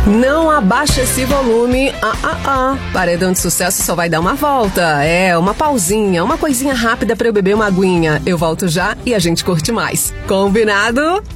Não abaixa esse volume. Paredão de Sucesso só vai dar uma volta. Uma pausinha, uma coisinha rápida pra eu beber uma aguinha. Eu volto já e a gente curte mais. Combinado?